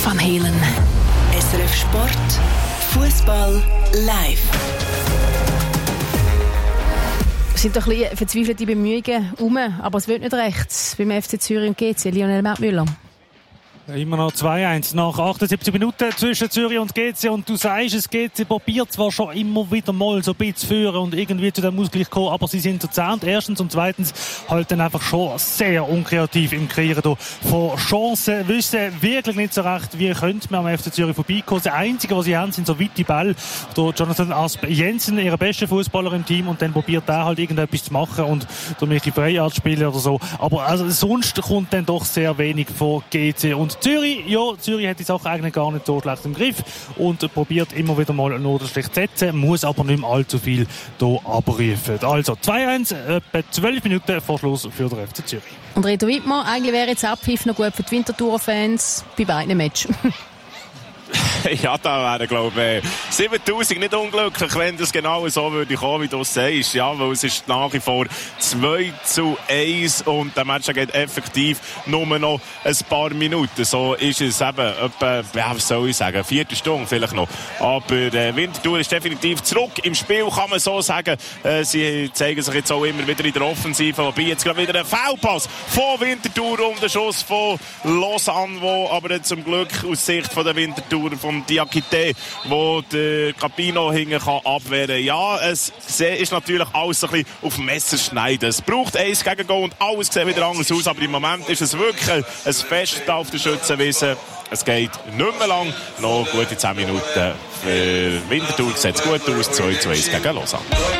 Van Halen. SRF Sport. Fußball live. Es sind doch ein bisschen verzweifelte Bemühungen herum, aber es wird nicht recht beim FC Zürich und GC. Lionel Mertmüller. Immer noch 2-1 nach 78 Minuten zwischen Zürich und GC. Und du sagst, es GC probiert zwar schon immer wieder mal so ein bisschen zu führen und irgendwie zu dem Ausgleich kommen, aber sie sind verzahnt. Erstens und zweitens halt dann einfach schon sehr unkreativ im Kreieren von Chancen. Wissen wirklich nicht so recht, wie könnte man am FC Zürich vorbeikommen. Das Einzige, was sie haben, sind so weite Bälle. Da Jonathan Asp-Jensen, ihre beste Fußballer im Team, und dann probiert er halt irgendetwas zu machen und der Michi Freyart spielen oder so. Aber also sonst kommt dann doch sehr wenig von GC. Und Zürich hat die Sache eigentlich gar nicht so schlecht im Griff und probiert immer wieder mal einen Notenstich zu setzen, muss aber nicht mehr allzu viel hier abrufen. Also 2-1, etwa 12 Minuten vor Schluss für den FC Zürich. Und Reto Wittmer, eigentlich wäre jetzt Abpfiff noch gut für die Winterthur-Fans bei beiden Matches. Ja, da wären, glaube ich, 7000 nicht unglücklich, wenn das genau so würde kommen, wie du es sagst. Ja, weil es ist nach wie vor 2-1 und der Match geht effektiv nur noch ein paar Minuten. So ist es eben etwa, ja, was soll ich sagen, 4 Stunden vielleicht noch. Aber Winterthur ist definitiv zurück im Spiel, kann man so sagen. Sie zeigen sich jetzt auch immer wieder in der Offensive, wobei jetzt gerade wieder ein Foulpass von Winterthur und ein Schuss von Lausanne, wo aber zum Glück aus Sicht von der Winterthur vom Diakité, wo der Capino hinten kann abwehren. Ja, es ist natürlich alles ein bisschen auf dem Messer schneiden. Es braucht eins gegen Goal und alles sieht wieder anders aus, aber im Moment ist es wirklich ein Fest auf der Schützenwiese. Es geht nicht mehr lang, noch gute 10 Minuten. Für Winterthur sieht es gut aus, 2-1 gegen Lausanne.